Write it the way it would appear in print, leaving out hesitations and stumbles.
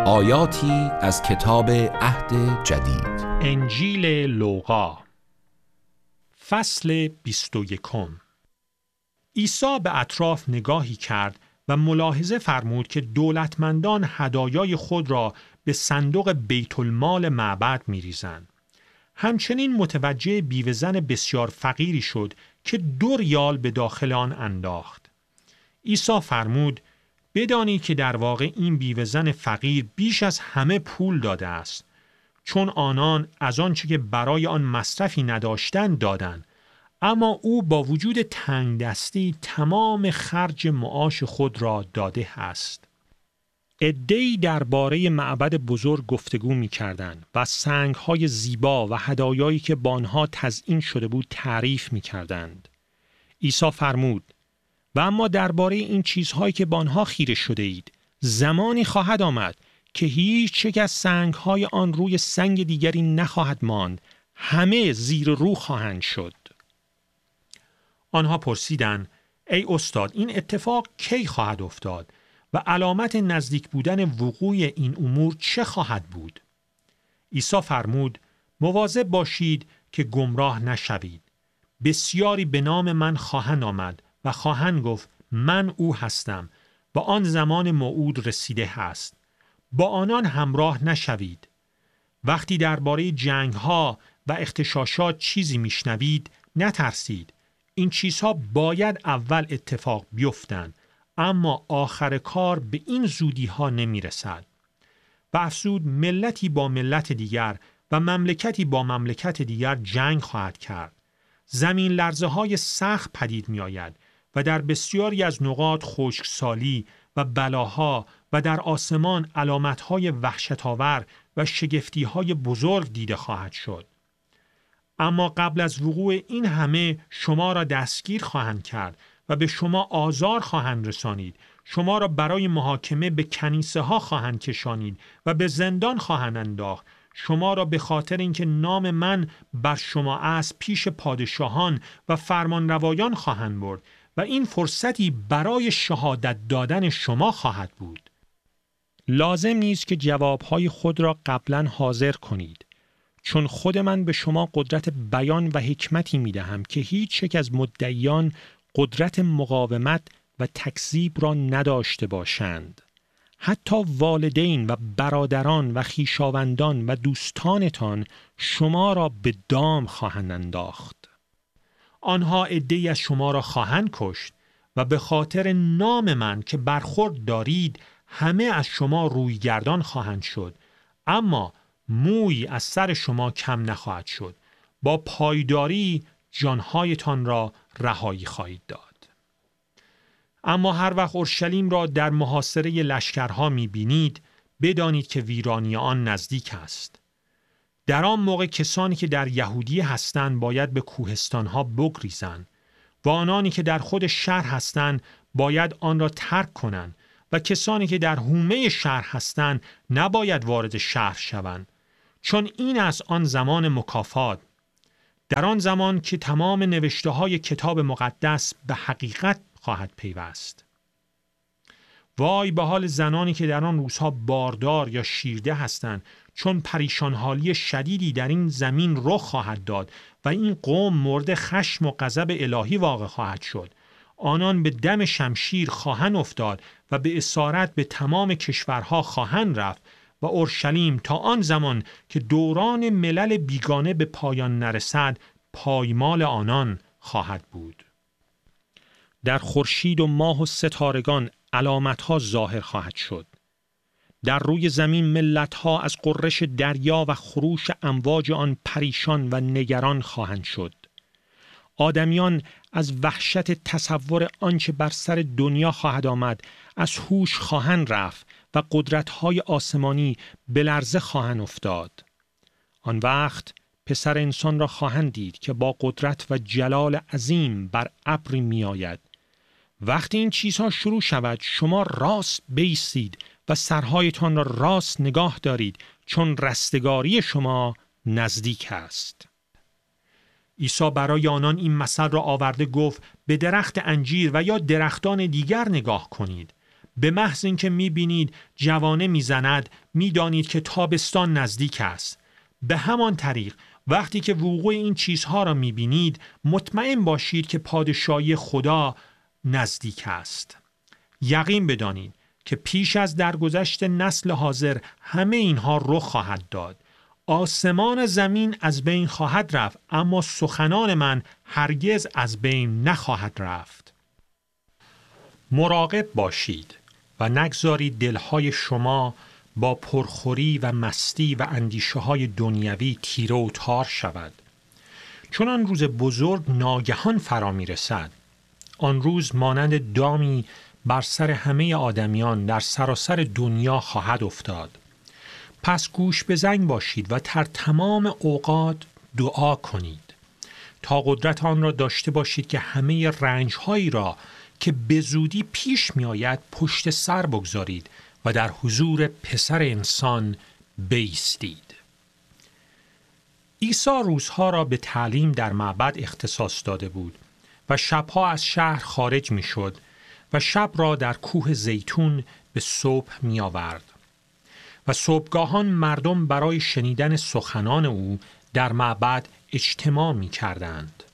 آیاتی از کتاب عهد جدید. انجیل لوقا فصل 21. عیسی به اطراف نگاهی کرد و ملاحظه فرمود که دولتمندان هدایای خود را به صندوق بیت المال معبد می‌ریزند. همچنین متوجه بیوه‌زن بسیار فقیری شد که 2 ریال به داخل آن انداخت. عیسی فرمود: بدانید که در واقع این بیوه‌زن فقیر بیش از همه پول داده است، چون آنان از آنچه که برای آن مصرفی نداشتند دادند، اما او با وجود تنگدستی تمام خرج معاش خود را داده است. عده‌ای درباره معبد بزرگ گفتگو می‌کردند و سنگ‌های زیبا و هدایایی که با آنها تزیین شده بود تعریف می‌کردند. عیسی فرمود: و اما درباره این چیزهایی که با آنها خیره شده اید، زمانی خواهد آمد که هیچ یک از سنگ‌های آن روی سنگ دیگری نخواهد ماند، همه زیر رو خواهند شد. آنها پرسیدند: ای استاد، این اتفاق کی خواهد افتاد و علامت نزدیک بودن وقوع این امور چه خواهد بود؟ عیسی فرمود: مواظب باشید که گمراه نشوید. بسیاری به نام من خواهند آمد و خواهند گفت من او هستم و آن زمان موعود رسیده است. با آنان همراه نشوید. وقتی درباره جنگ‌ها و اغتشاشات چیزی میشنوید نترسید. این چیزها باید اول اتفاق بیفتند، اما آخر کار به این زودی‌ها نمیرسد. و افزود: ملتی با ملت دیگر و مملکتی با مملکت دیگر جنگ خواهد کرد. زمین لرزه‌های سخت پدید می‌آید و در بسیاری از نقاط خشکسالی و بلاها و در آسمان علامت‌های وحشت‌آور و شگفتی‌های بزرگ دیده خواهد شد. اما قبل از وقوع این همه شما را دستگیر خواهند کرد و به شما آزار خواهند رسانید. شما را برای محاکمه به کنیسه‌ها خواهند کشانید و به زندان خواهند انداخت. شما را به خاطر اینکه نام من بر شما است پیش پادشاهان و فرمانروایان خواهند برد و این فرصتی برای شهادت دادن شما خواهد بود. لازم نیست که جوابهای خود را قبلا حاضر کنید، چون خود من به شما قدرت بیان و حکمتی می دهم که هیچ یک از مدعیان قدرت مقاومت و تکذیب را نداشته باشند. حتی والدین و برادران و خویشاوندان و دوستانتان شما را به دام خواهند انداخت. آنها عده‌ای از شما را خواهند کشت و به خاطر نام من که برخورد دارید همه از شما رویگردان خواهند شد، اما موی از سر شما کم نخواهد شد. با پایداری جانهایتان را رهایی خواهید داد. اما هر وقت اورشلیم را در محاصره لشکرها می‌بینید، بدانید که ویرانی آن نزدیک است. در آن موقع کسانی که در یهودیه هستند باید به کوهستانها بگریزند و آنانی که در خود شهر هستند باید آن را ترک کنند و کسانی که در حومه شهر هستند نباید وارد شهر شوند، چون این از آن زمان مکافات، در آن زمان که تمام نوشته‌های کتاب مقدس به حقیقت خواهد پیوست. وای به حال زنانی که در آن روزها باردار یا شیرده هستند، چون پریشان حالی شدیدی در این زمین رخ خواهد داد و این قوم مورد خشم و غضب الهی واقع خواهد شد. آنان به دم شمشیر خواهند افتاد و به اسارت به تمام کشورها خواهند رفت و اورشلیم تا آن زمان که دوران ملل بیگانه به پایان نرسد پایمال آنان خواهد بود. در خورشید و ماه و ستارگان علامت‌ها ظاهر خواهد شد. در روی زمین ملت‌ها از غرش دریا و خروش امواج آن پریشان و نگران خواهند شد. آدمیان از وحشت تصور آنچه بر سر دنیا خواهد آمد از هوش خواهند رفت و قدرت‌های آسمانی به لرزه خواهند افتاد. آن وقت پسر انسان را خواهند دید که با قدرت و جلال عظیم بر ابری می‌آید. وقتی این چیزها شروع شود شما راست بایستید و سرهایتان را راست نگاه دارید، چون رستگاری شما نزدیک است. عیسی برای آنان این مثل را آورده گفت: به درخت انجیر و یا درختان دیگر نگاه کنید. به محض اینکه می‌بینید جوانه می‌زند می‌دانید که تابستان نزدیک است. به همان طریق وقتی که وقوع این چیزها را می‌بینید مطمئن باشید که پادشاهی خدا نزدیک است. یقین بدانید که پیش از درگذشت نسل حاضر همه اینها رخ خواهد داد. آسمان زمین از بین خواهد رفت، اما سخنان من هرگز از بین نخواهد رفت. مراقب باشید و نگذارید دلهای شما با پرخوری و مستی و اندیشه های دنیوی تیره و تار شود. چون آن روز بزرگ ناگهان فرا می رسد. آن روز مانند دامی بر سر همه آدمیان در سراسر دنیا خواهد افتاد. پس گوش به زنگ باشید و در تمام اوقات دعا کنید تا قدرت آن را داشته باشید که همه رنج‌هایی را که به زودی پیش می آید پشت سر بگذارید و در حضور پسر انسان بایستید. عیسی روزها را به تعلیم در معبد اختصاص داده بود و شبها از شهر خارج می شد و شب را در کوه زیتون به صبح می آورد. و صبحگاهان مردم برای شنیدن سخنان او در معبد اجتماع می کردند.